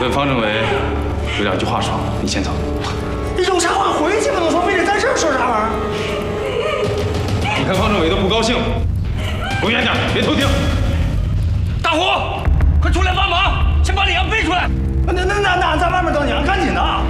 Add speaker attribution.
Speaker 1: 跟方政委有2句话说，你先走。
Speaker 2: 你有啥话回去不能说，非得在这儿说啥玩意儿？
Speaker 1: 你看方政委都不高兴了，走远点，别偷听。
Speaker 3: 大虎，快出来帮忙，先把李阳背出来。
Speaker 2: 那俺在外面等你，俺赶紧的啊！